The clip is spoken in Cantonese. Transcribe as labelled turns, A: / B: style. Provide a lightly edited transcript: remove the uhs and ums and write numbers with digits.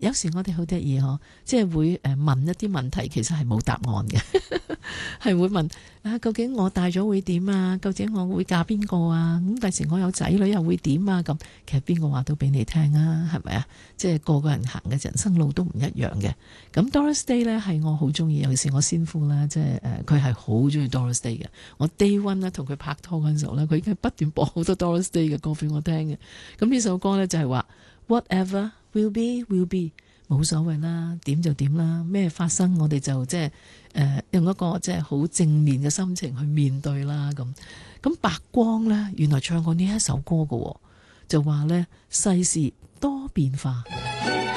A: 有時我哋好得意嗬，即係會問一啲問題，其實係冇答案嘅，係會問究竟我大咗會點啊？究竟我會嫁邊個啊？咁第時我有仔女又會點啊？咁其實邊個話都俾你聽啊？係咪啊？即係個個人行嘅人生路都唔一樣嘅。咁 Doris Day 呢係我好中意，尤其是我先夫啦，即係佢係好中意 Doris Day 嘅。我 Day One 咧同佢拍拖嗰陣時候咧，佢已經不斷播好多 Doris Day 嘅歌俾我聽嘅。咁呢首歌呢，就係話 Whatever will be will be， 冇所謂啦，點就點啦，咩發生我哋就即係用一個即係好正面嘅心情去面對啦。咁白光呢，原來唱過呢一首歌嘅，就話呢世事多變化。